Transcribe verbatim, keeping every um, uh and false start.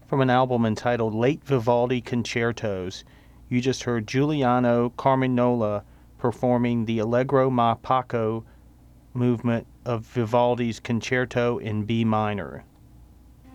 from an album entitled Late Vivaldi Concertos. You just heard Giuliano Carmignola performing the Allegro ma Poco movement of Vivaldi's Concerto in B minor.